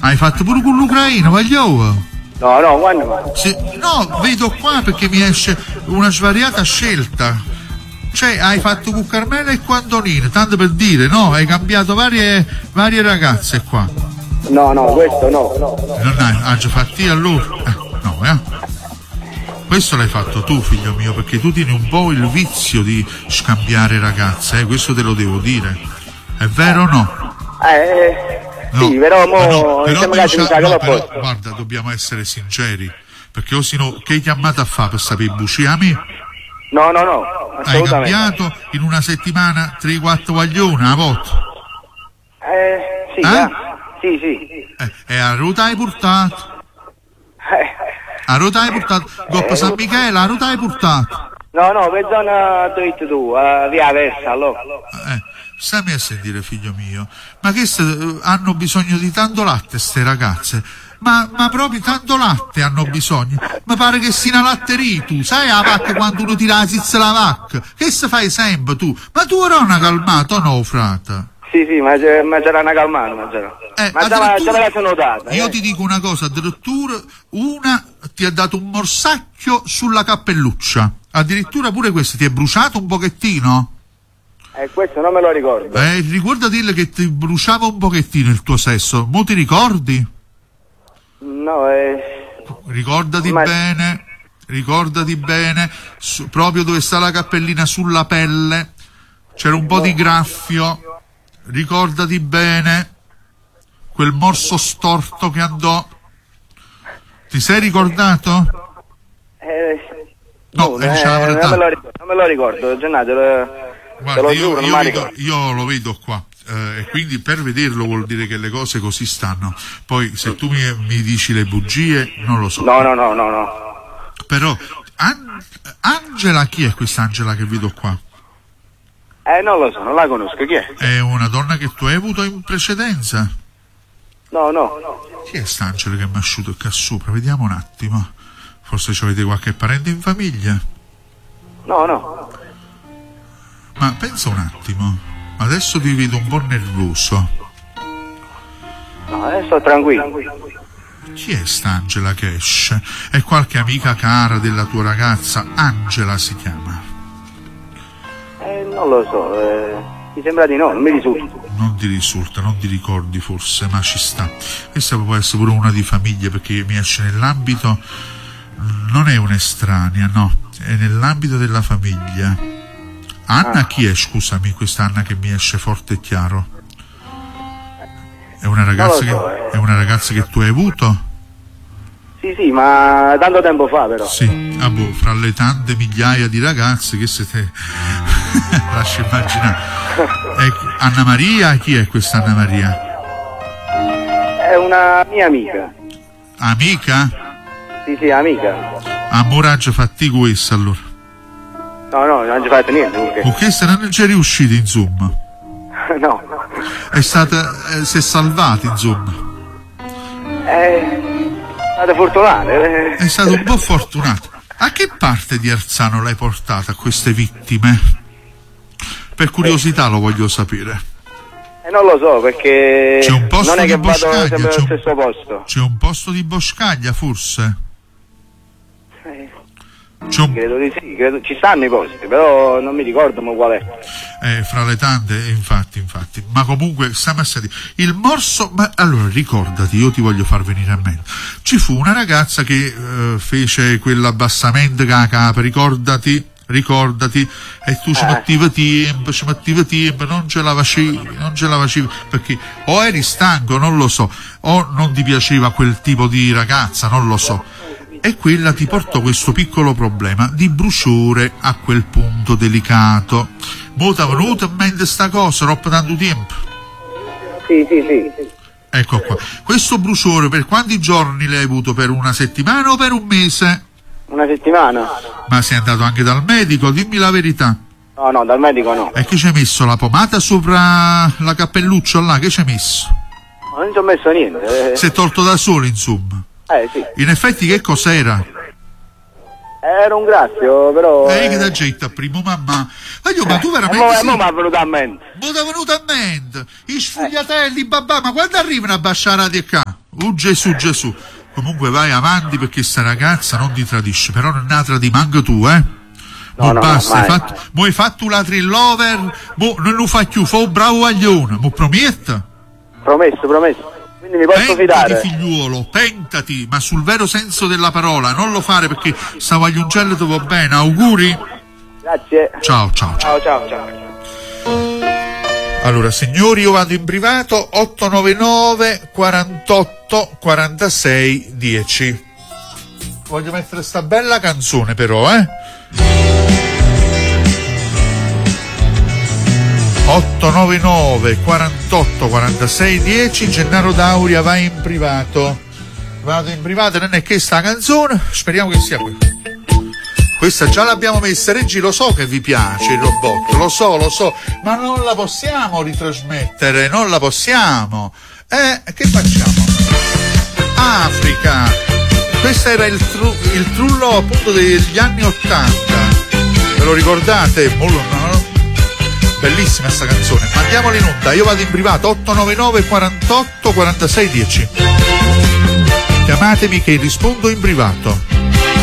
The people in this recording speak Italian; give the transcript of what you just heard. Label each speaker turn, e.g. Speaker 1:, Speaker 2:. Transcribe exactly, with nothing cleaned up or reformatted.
Speaker 1: Hai fatto pure con l'Ucraina, voglio?
Speaker 2: No, no, quando?
Speaker 1: Sì, no, vedo qua perché mi esce una svariata scelta. Cioè, hai fatto con Carmela e con Antonina, tanto per dire, no? Hai cambiato varie, varie ragazze qua.
Speaker 2: No, no, questo no.
Speaker 1: Non hai, hai già fatti allora? Eh, no, eh? Questo l'hai fatto tu, figlio mio, perché tu tieni un po' il vizio di scambiare ragazze, eh? Questo te lo devo dire. È vero o no?
Speaker 2: Eh...
Speaker 1: No,
Speaker 2: sì, però mo
Speaker 1: no, però,
Speaker 2: siamo casi
Speaker 1: diciamo,
Speaker 2: no,
Speaker 1: no, però guarda, dobbiamo essere sinceri, perché o se no, che hai chiamato a fare per sapere i buciami?
Speaker 2: No, no, no,
Speaker 1: hai cambiato in una settimana tre quattro guaglione a volte?
Speaker 2: Eh, sì,
Speaker 1: eh?
Speaker 2: eh? sì, sì.
Speaker 1: Eh, e a ruota hai portato?
Speaker 2: Eh.
Speaker 1: A ruota hai portato? Coppa San Michele, a ruota hai portato?
Speaker 2: No, no, per zona dove tu, uh, via Versa, allora.
Speaker 1: Eh, stammi a sentire, figlio mio, ma che st- hanno bisogno di tanto latte ste ragazze? Ma, ma proprio tanto latte hanno bisogno? Mi pare che sia una latteria tu, sai la vacca quando uno tira la zizza la vacca? Che se fai sempre tu? Ma tu ora una calmata o no, frate?
Speaker 2: Sì, sì, ma, c'è, ma c'era una calmata, ma c'era.
Speaker 1: Eh,
Speaker 2: ma già me la sono notata.
Speaker 1: Io
Speaker 2: eh.
Speaker 1: ti dico una cosa, addirittura una ti ha dato un morsacchio sulla cappelluccia. Addirittura pure questo ti è bruciato un pochettino?
Speaker 2: Eh, questo non me lo ricordo.
Speaker 1: Eh, ricorda dirle che ti bruciava un pochettino il tuo sesso. Mo ti ricordi?
Speaker 2: No, eh...
Speaker 1: Ricordati
Speaker 2: ma...
Speaker 1: bene, ricordati bene, su, proprio dove sta la cappellina sulla pelle, c'era un po' no. di graffio, ricordati bene, quel morso storto che andò. Ti sei ricordato?
Speaker 2: Eh...
Speaker 1: No,
Speaker 2: no, eh, non, me lo ricordo, non me lo ricordo, Gennaro, te lo,
Speaker 1: Guarda,
Speaker 2: te lo
Speaker 1: io,
Speaker 2: giuro,
Speaker 1: io,
Speaker 2: non mi
Speaker 1: vedo, io lo vedo qua, eh, e quindi per vederlo vuol dire che le cose così stanno. Poi se tu mi, mi dici le bugie, non lo so.
Speaker 2: No, no, no, no, no.
Speaker 1: Però, An- Angela, chi è questa Angela che vedo qua?
Speaker 2: Eh, non lo so, non la conosco, chi è?
Speaker 1: È una donna che tu hai avuto in precedenza?
Speaker 2: No, no.
Speaker 1: Chi è st'Angela che mi ha asciutto qua sopra? Vediamo un attimo. Forse ci avete qualche parente in famiglia?
Speaker 2: No, no.
Speaker 1: Ma pensa un attimo, adesso ti vedo un po' nervoso.
Speaker 2: No, adesso sto tranquillo.
Speaker 1: Chi è st'Angela che esce? È qualche amica cara della tua ragazza? Angela si chiama?
Speaker 2: Eh, non lo so, eh, mi sembra di no, non mi risulta.
Speaker 1: Non ti risulta, non ti ricordi forse, ma ci sta. Questa può essere pure una di famiglia, perché mi esce nell'ambito, non è un'estranea, no, è nell'ambito della famiglia. Anna ah. Chi è, scusami, questa Anna che mi esce forte e chiaro? È una ragazza, so, che, è una ragazza che tu hai avuto?
Speaker 2: Sì, sì, ma tanto tempo fa però.
Speaker 1: Sì, ah, boh, fra le tante migliaia di ragazze che siete... lascia immaginare. È Anna Maria, chi è questa Anna Maria?
Speaker 2: È una mia amica.
Speaker 1: Amica?
Speaker 2: Sì, sì, amica.
Speaker 1: Amore, ha già fatti questo allora?
Speaker 2: No, no, non ci fatto niente. Comunque.
Speaker 1: Con questa non c'è riuscito, insomma.
Speaker 2: No.
Speaker 1: È stata, eh, si è salvata, insomma.
Speaker 2: Eh, è stata fortunata. Eh.
Speaker 1: È stato un po' fortunato. A che parte di Arzano l'hai portata a queste vittime? Per curiosità eh. lo voglio sapere.
Speaker 2: Eh, non lo so, perché
Speaker 1: c'è un posto
Speaker 2: non è
Speaker 1: di
Speaker 2: che vado
Speaker 1: boscaglia,
Speaker 2: sempre
Speaker 1: c'è
Speaker 2: allo
Speaker 1: un,
Speaker 2: stesso posto.
Speaker 1: C'è un posto di boscaglia, forse?
Speaker 2: Eh.
Speaker 1: C'è un...
Speaker 2: Credo di sì, credo... ci stanno i posti, però non mi ricordo ma qual è.
Speaker 1: Eh, fra le tante, infatti, infatti. Ma comunque, stiamo a sentire. Il morso, ma allora ricordati, io ti voglio far venire a mente. Ci fu una ragazza che eh, fece quell'abbassamento che a capo, ricordati, ricordati, e tu ci
Speaker 2: eh.
Speaker 1: mettevi tempo, ci mettevi tempo, non ce la facevi, non ce la facevi, perché o eri stanco, non lo so, o non ti piaceva quel tipo di ragazza, non lo so. E quella ti portò questo piccolo problema di bruciore a quel punto delicato. Mo' ti è venuta in mente sta cosa, troppo tanto tempo?
Speaker 2: Sì, sì, sì.
Speaker 1: Ecco qua. Questo bruciore per quanti giorni l'hai avuto? Per una settimana o per un mese?
Speaker 2: Una settimana.
Speaker 1: Ma sei andato anche dal medico? Dimmi la verità.
Speaker 2: No, no, dal medico no.
Speaker 1: E che ci hai messo? La pomata sopra la cappelluccia là? Che ci hai messo?
Speaker 2: No, non ci ho messo niente. Eh.
Speaker 1: Si è tolto da solo, insomma.
Speaker 2: Eh, sì.
Speaker 1: In effetti che cos'era?
Speaker 2: Era un graffio, però...
Speaker 1: Eh, che da getta primo, mamma. Ma io, ma tu veramente...
Speaker 2: Eh, mo, mo mi è venuto a mente.
Speaker 1: Mo' ti è venuto a mente. I sfogliatelli, eh. babà, ma quando arrivano a basciare qua? Oh Gesù, Gesù. Comunque vai avanti perché sta ragazza non ti tradisce, però non ne tradi manco tu, eh?
Speaker 2: No,
Speaker 1: Mo
Speaker 2: no,
Speaker 1: basta,
Speaker 2: no,
Speaker 1: hai
Speaker 2: mai,
Speaker 1: fatto, mo hai fatto la trillover, mo non lo fai più, fa un bravo guaglione, mo prometta?
Speaker 2: Promesso, promesso. Quindi mi posso
Speaker 1: Pentati
Speaker 2: fidare?
Speaker 1: figliuolo, pentati, ma sul vero senso della parola, non lo fare perché sta guagliungello ti va bene, auguri?
Speaker 2: Grazie.
Speaker 1: Ciao, ciao, ciao.
Speaker 2: Ciao, ciao, ciao.
Speaker 1: Allora, signori, io vado in privato, otto nove nove quarantotto quarantasei dieci. Voglio mettere sta bella canzone però, eh? otto nove nove quarantotto quarantasei dieci. Gennaro Dauria, vai in privato. Vado in privato, non è che sta canzone, speriamo che sia questa. Questa già l'abbiamo messa, Reggi, lo so che vi piace il robot, lo so, lo so, ma non la possiamo ritrasmettere, non la possiamo. Eh, che facciamo? Africa. Questo era il, tru- il trullo appunto degli anni ottanta. Ve lo ricordate? Molto, no? Bellissima sta canzone. Mandiamola in onda, io vado in privato, otto nove nove quarantotto quarantasei dieci. Chiamatemi che rispondo in privato.